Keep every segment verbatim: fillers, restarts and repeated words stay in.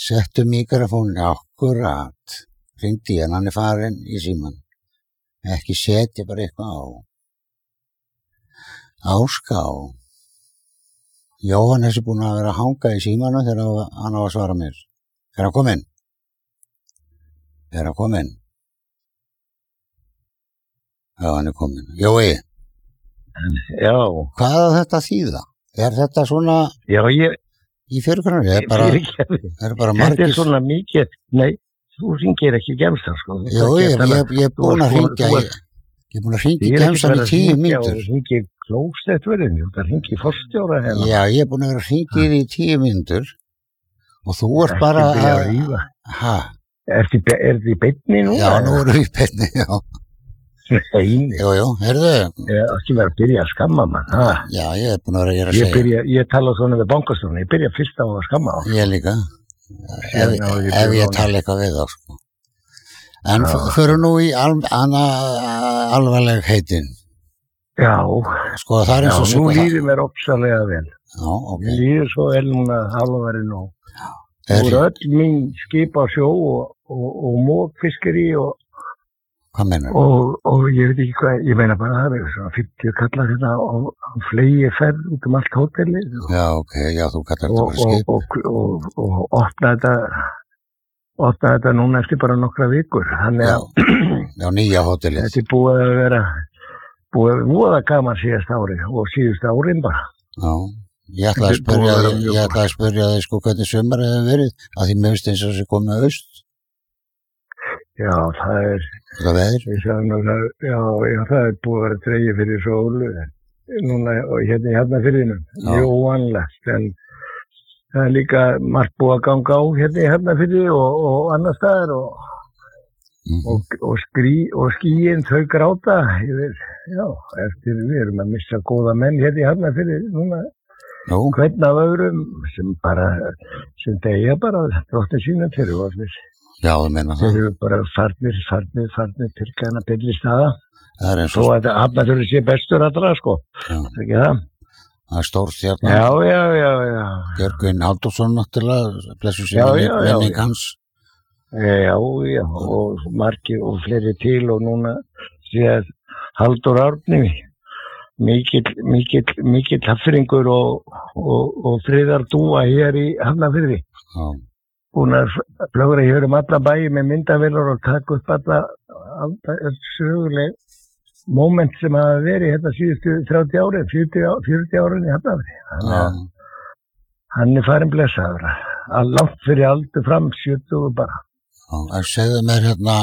settu mikrofónin akkurat, hringdi í hann, hann er farinn í síman, ekki setja bara eitthvað á, áská, Jóhannes er búinn að vera að hanga í símanum þegar hann á að svara mér, er hann kominn, er hann kominn, já hann er kominn, Jói, Já, hvað á þetta að þýða, er þetta svona já, ég, í fyrirgrunni, er bara, fyrirgefðu. er bara Þetta er margir, svona mikið, nei, þú ringir ekki í gemsan, sko. jú, ég, ég, ég er búinn að hringja, ég, ég er búinn að hringja í gemsan í tíu mínútur. Þú ringir klósettverðinu, þú ringir forstjóra hérna. Já, ég er búinn að vera að hringja í því í tíu mínútur og þú ert bara Ekki byrja að að, rífa. ha, Er þið í beinni nú? já, nú erum við í beinni, já, Nei, jú, jú, heyrðu, ég er ekki verið að byrja að skamma mann. Ha? já, ég er búinn að vera, ég er að Ég segja, byrja, ég tala svona við bankastofuna, ég byrja fyrst á að skamma á. ég líka, ef, Síðan á ég ef ég byrja á- tala eitthvað við þá, sko. En Já. fyrir nú í al, hana, alvarleg heitin, Já, sko, það er já, eins og nú svo, líður mér opsalega vel. já, ok, Mér líður svo vel núna hafa verið nú. er, Þú eru öll mín skip á sjó og, og, og mókfiskeri og, hvað mennur? og, og ég veit ekki hvað, ég meina bara það er svona fimmtíu kallar hérna og flegi ferð út um allt hótelið og, Já, ok, já, þú kallar þetta og, bara skip, og, og, og, og opna þetta opna þetta núna eftir bara nokkra vikur. Þannig já, að já, nýja hótelið, þetta er búið að vera búið að voða gaman síðast ári og síðust árin bara. já, ég ætlaði að Þetta er búið spyrja að vera þig, mjög ég ætlaði að spyrja þig, sko, hvernig sumar hefur verið, að því mér finnst eins og þessi komið aust, Já, það er, þetta veður, ég sagði nú það, já, já, það er búið að vera dreigið fyrir sólu núna og hérna í Hafnarfirðinum, Já. mjög óvanlegt, en það er líka margt búið að ganga á hérna í Hafnarfirði og, og annar staðar og, mm, og, og, skrí, og skíin þau gráta yfir, já, eftir við erum að missa góða menn hérna í Hafnarfirði núna, nú, hvern af öðrum sem bara, sem degja bara dróttin sína til allir. já, þú meina Þeir það, eru bara farnir, farnir, farnir til hana byrli staða. það er eins Svo og, að Hafnarfjörður sé bestur allra, sko. já, Er ekki það? það er stór stjarnan, Já, já, já, já. Björgvin Halldórsson náttúrulega, blessu Já, sér já, já, minning já. hans, Já, já, og margir og fleiri til og núna séð Halldór Árni, mikill, mikill, mikill hafringur og, og, og friðar dúa hér í Hafnarfirði. já, Búin að flögra hér um alla bæi með myndavélar og taka upp alla, alla söguleg moment sem hafa verið hérna síðustu þrjátíu árin, fjörutíu árin í Hafnarfirði. Þannig já, að hann er farin blessaður. Að langt fyrir aldur fram, sjötugu bara. já, en segðu mér hérna,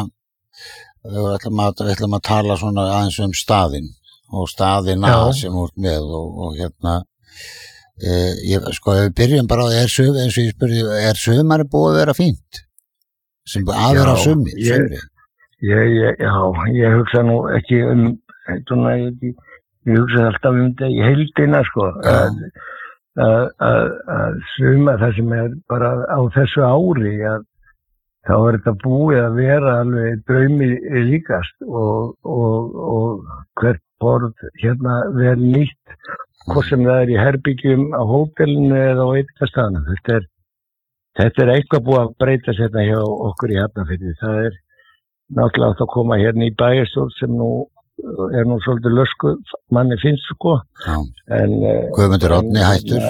við ætlum að, við ætlum að tala svona aðeins um staðinn og staðina Já. sem þú ert með og, og hérna, e, ég, sko, ef við byrjum bara á, er sum, eins og ég spurði, er sumari búið að vera fínt? Sem að vera Já, sumri, ég- sumri? Ég, ég, já, ég hugsa nú ekki um, svona, ég, ég hugsa alltaf um þetta í heildina, sko. Já. Að, að, að, að suma það sem er bara á þessu ári, að þá er þetta búið að vera alveg draumi líkast og, og, og hvert borð hérna vel nýtt, hvort sem það er í herbyggjum á hótelinu eða á eitthvað þetta er, þetta er eitthvað búið að breyta hérna hjá okkur í Hafnarfirði. Það er náttúrulega átt að koma hérna í bæjarstjórn sem nú er nú svolítið lösku manni finnst, sko. Já, En, eh, Guðmundur en, Árni hættur,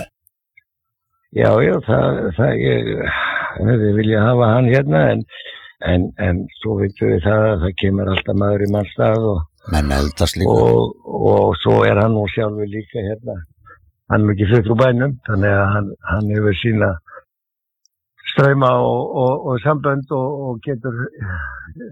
Já, já, það, það ég, við vilja hafa hann hérna en, en, en svo veitum við það að það kemur alltaf maður í mannstað og, menn eldast líka, og, og svo er hann nú sjálfur líka hérna. Hann er ekki fyrir bænum, þannig að hann, hann hefur sína streyma og, og, og sambönd og, og getur